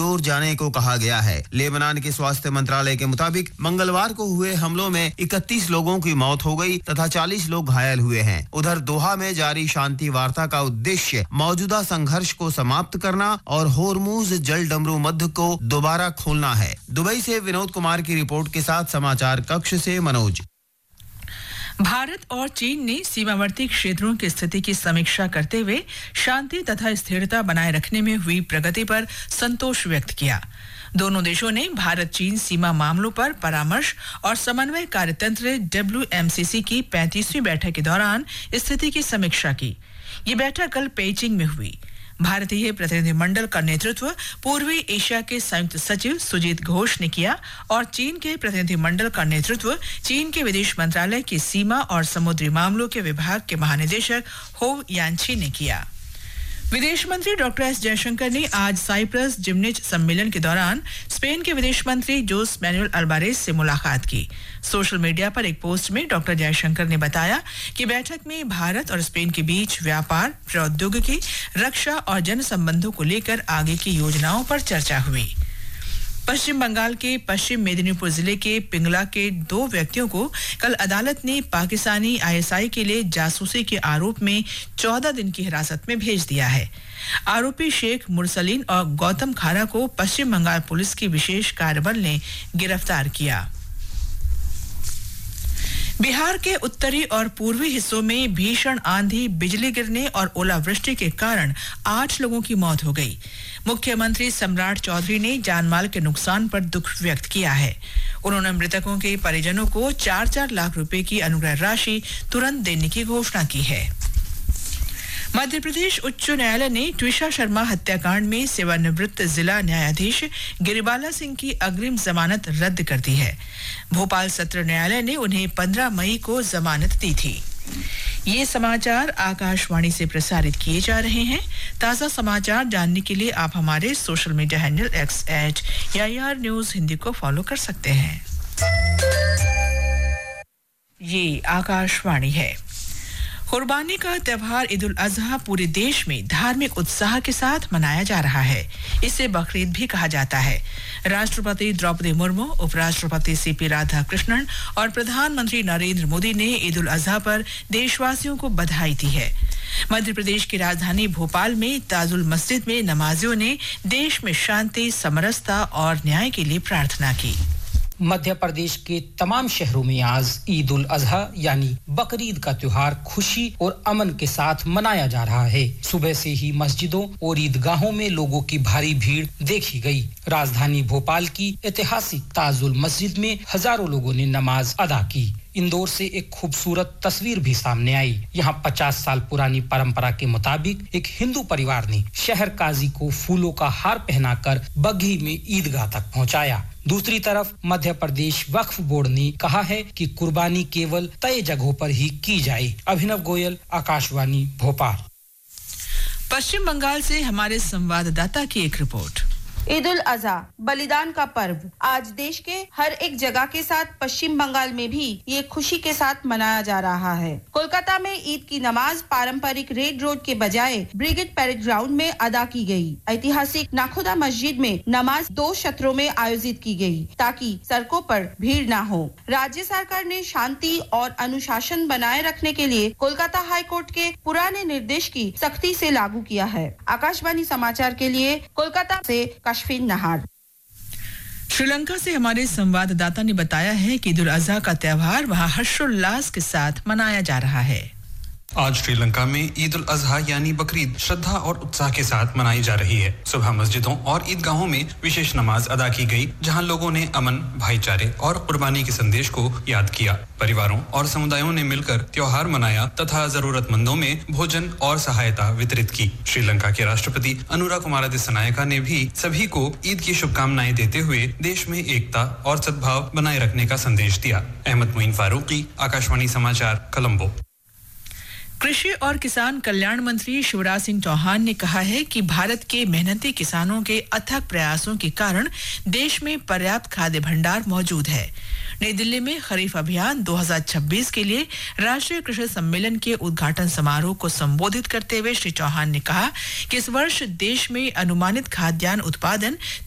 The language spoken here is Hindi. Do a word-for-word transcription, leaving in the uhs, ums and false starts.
दूर जाने को कहा गया है। लेबनान के स्वास्थ्य मंत्रालय के मुताबिक मंगलवार को हुए हमलों में इकतीस लोगों की मौत हो गई तथा चालीस लोग घायल हुए हैं। उधर दोहा में जारी शांति वार्ता का उद्देश्य मौजूदा संघर्ष को समाप्त करना और होर्मुज जल डमरू मध्य को दोबारा खोलना है। दुबई से विनोद कुमार की रिपोर्ट के साथ समाचार कक्ष से मनोज। भारत और चीन ने सीमावर्ती क्षेत्रों की स्थिति की समीक्षा करते हुए शांति तथा स्थिरता बनाए रखने में हुई प्रगति पर संतोष व्यक्त किया। दोनों देशों ने भारत चीन सीमा मामलों पर परामर्श और समन्वय कार्यतंत्र डब्ल्यू एम सी सी की पैंतीसवीं बैठक के दौरान स्थिति की समीक्षा की। ये बैठक कल पेइचिंग में हुई। भारतीय प्रतिनिधिमंडल का नेतृत्व पूर्वी एशिया के संयुक्त सचिव सुजीत घोष ने किया और चीन के प्रतिनिधिमंडल का नेतृत्व चीन के विदेश मंत्रालय की सीमा और समुद्री मामलों के विभाग के महानिदेशक हो यानची ने किया। विदेश मंत्री डॉक्टर एस जयशंकर ने आज साइप्रस जिमनिच सम्मेलन के दौरान स्पेन के विदेश मंत्री जोस मैनुएल अल्वारेस से मुलाकात की। सोशल मीडिया पर एक पोस्ट में डॉक्टर जयशंकर ने बताया कि बैठक में भारत और स्पेन के बीच व्यापार, प्रौद्योगिकी, रक्षा और जन संबंधों को लेकर आगे की योजनाओं पर चर्चा हुई। पश्चिम बंगाल के पश्चिम मेदिनीपुर जिले के पिंगला के दो व्यक्तियों को कल अदालत ने पाकिस्तानी आई एस आई के लिए जासूसी के आरोप में चौदह दिन की हिरासत में भेज दिया है। आरोपी शेख मुरसलीन और गौतम खारा को पश्चिम बंगाल पुलिस की विशेष कार्यबल ने गिरफ्तार किया। बिहार के उत्तरी और पूर्वी हिस्सों में भीषण आंधी, बिजली गिरने और ओलावृष्टि के कारण आठ लोगों की मौत हो गई। मुख्यमंत्री सम्राट चौधरी ने जानमाल के नुकसान पर दुख व्यक्त किया है। उन्होंने मृतकों के परिजनों को चार चार लाख रुपए की अनुग्रह राशि तुरंत देने की घोषणा की है। मध्य प्रदेश उच्च न्यायालय ने ट्विशा शर्मा हत्याकांड में सेवानिवृत्त जिला न्यायाधीश गिरिबाला सिंह की अग्रिम जमानत रद्द कर दी है। भोपाल सत्र न्यायालय ने उन्हें पंद्रह मई को जमानत दी थी। ये समाचार आकाशवाणी से प्रसारित किए जा रहे हैं। ताजा समाचार जानने के लिए आप हमारे social media handle x eight AIR news Hindi को फॉलो कर सकते हैं। ये आकाशवाणी है। कुर्बानी का त्योहार ईद उल अजहा पूरे देश में धार्मिक उत्साह के साथ मनाया जा रहा है। इसे बकरीद भी कहा जाता है। राष्ट्रपति द्रौपदी मुर्मू, उपराष्ट्रपति सीपी राधाकृष्णन और प्रधानमंत्री नरेंद्र मोदी ने ईद उल अजहा पर देशवासियों को बधाई दी है। मध्य प्रदेश की राजधानी भोपाल में ताजुल मस्जिद में नमाजियों ने देश में शांति, समरसता और न्याय के लिए प्रार्थना की। मध्य प्रदेश के तमाम शहरों में आज ईद उल अजहा यानी बकरीद का त्योहार खुशी और अमन के साथ मनाया जा रहा है। सुबह से ही मस्जिदों और ईदगाहों में लोगों की भारी भीड़ देखी गई। राजधानी भोपाल की ऐतिहासिक ताजुल मस्जिद में हजारों लोगों ने नमाज अदा की। इंदौर से एक खूबसूरत तस्वीर भी सामने आई। यहाँ पचास साल पुरानी परंपरा के मुताबिक एक हिंदू परिवार ने शहर काजी को फूलों का हार पहनाकर बग्घी में ईदगाह तक पहुंचाया। दूसरी तरफ मध्य प्रदेश वक्फ बोर्ड ने कहा है कि कुर्बानी केवल तय जगहों पर ही की जाए। अभिनव गोयल, आकाशवाणी भोपाल। पश्चिम बंगाल से हमारे संवाददाता की एक रिपोर्ट। ईद उल अजहा बलिदान का पर्व आज देश के हर एक जगह के साथ पश्चिम बंगाल में भी ये खुशी के साथ मनाया जा रहा है। कोलकाता में ईद की नमाज पारंपरिक रेड रोड के बजाय ब्रिगेड पैरेड ग्राउंड में अदा की गई। ऐतिहासिक नाखुदा मस्जिद में नमाज दो सत्रों में आयोजित की गई ताकि सड़कों पर भीड़ न हो। राज्य सरकार ने शांति और अनुशासन बनाए रखने के लिए कोलकाता हाई कोर्ट के पुराने निर्देश की सख्ती से लागू किया है। आकाशवाणी समाचार के लिए कोलकाता से नहार। श्रीलंका से हमारे संवाददाता ने बताया है कि ईद उल अजहा का त्योहार वहां हर्षोल्लास के साथ मनाया जा रहा है। आज श्रीलंका में ईद उल अजहा यानी बकरीद श्रद्धा और उत्साह के साथ मनाई जा रही है। सुबह मस्जिदों और ईदगाहों में विशेष नमाज अदा की गई, जहां लोगों ने अमन, भाईचारे और कुर्बानी के संदेश को याद किया। परिवारों और समुदायों ने मिलकर त्योहार मनाया तथा जरूरतमंदों में भोजन और सहायता वितरित की। श्रीलंका के राष्ट्रपति अनुरा कुमारा दिस्सनायका ने भी सभी को ईद की शुभकामनाएं देते हुए देश में एकता और सद्भाव बनाए रखने का संदेश दिया। अहमद मुइन फारूकी, आकाशवाणी समाचार, कोलंबो। कृषि और किसान कल्याण मंत्री शिवराज सिंह चौहान ने कहा है कि भारत के मेहनती किसानों के अथक प्रयासों के कारण देश में पर्याप्त खाद्य भंडार मौजूद है। नई दिल्ली में खरीफ अभियान दो हज़ार छब्बीस के लिए राष्ट्रीय कृषि सम्मेलन के उद्घाटन समारोह को संबोधित करते हुए श्री चौहान ने कहा कि इस वर्ष देश में अनुमानित खाद्यान्न उत्पादन